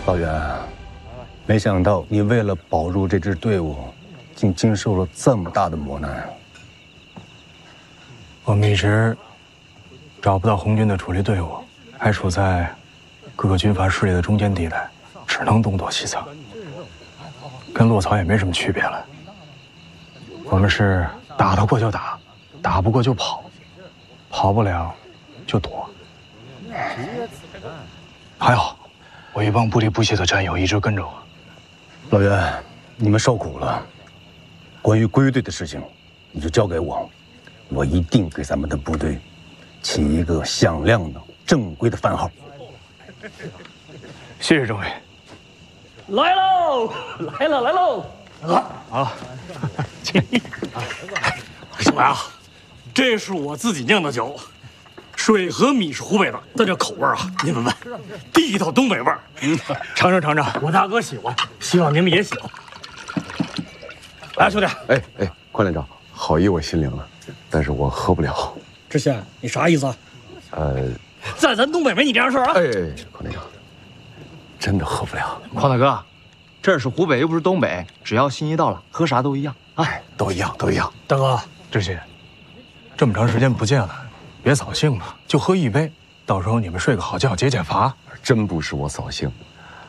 老袁，没想到你为了保住这支队伍，竟经受了这么大的磨难。 我们一直找不到红军的主力队伍，还处在各个军阀势力的中间地带，只能东躲西藏，跟落草也没什么区别了。我们是打得过就打，打不过就跑，跑不了就躲。还好，我一帮不离不弃的战友一直跟着我。 老袁，你们受苦了。关于归队的事情，你就交给我，我一定给咱们的部队起一个响亮的、正规的番号。 谢谢政委。 来喽，来了，来喽！ 好， 政委啊，这是我自己酿的酒，水和米是湖北的，但这口味啊，您闻闻，地道东北味儿。 尝尝尝尝， 我大哥喜欢，希望你们也喜欢。来，兄弟。 哎，关连长，好意我心领了，但是我喝不了。 知县，你啥意思啊？在咱东北没你这样事儿啊！ 哎，关连长，真的喝不了。 邝大哥，这是湖北又不是东北，只要心意到了，喝啥都一样。 哎，都一样，都一样。 大哥， 知县，这么长时间不见了，别扫兴了，就喝一杯，到时候你们睡个好觉，解解乏。 真不是我扫兴，